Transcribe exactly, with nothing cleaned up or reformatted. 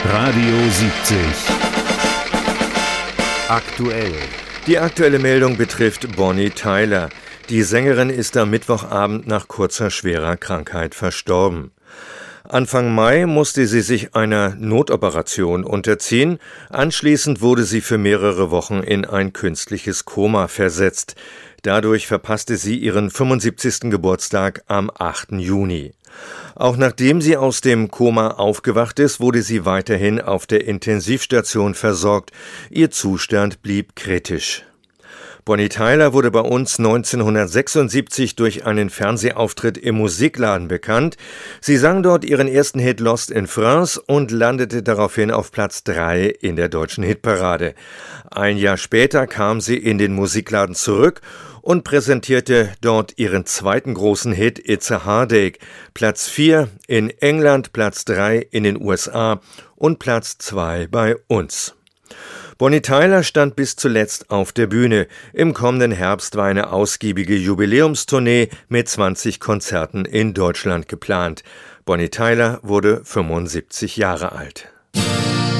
Radio siebzig. Aktuell. Die aktuelle Meldung betrifft Bonnie Tyler. Die Sängerin ist am Mittwochabend nach kurzer schwerer Krankheit verstorben. Anfang Mai musste sie sich einer Notoperation unterziehen. Anschließend wurde sie für mehrere Wochen in ein künstliches Koma versetzt. Dadurch verpasste sie ihren fünfundsiebzigsten Geburtstag am achten Juni. Auch nachdem sie aus dem Koma aufgewacht ist, wurde sie weiterhin auf der Intensivstation versorgt. Ihr Zustand blieb kritisch. Bonnie Tyler wurde bei uns neunzehnhundertsechsundsiebzig durch einen Fernsehauftritt im Musikladen bekannt. Sie sang dort ihren ersten Hit Lost in France und landete daraufhin auf Platz drei in der deutschen Hitparade. Ein Jahr später kam sie in den Musikladen zurück und präsentierte dort ihren zweiten großen Hit It's a Heartache, Platz vier in England, Platz drei in den U S A und Platz zwei bei uns. Bonnie Tyler stand bis zuletzt auf der Bühne. Im kommenden Herbst war eine ausgiebige Jubiläumstournee mit zwanzig Konzerten in Deutschland geplant. Bonnie Tyler wurde fünfundsiebzig Jahre alt.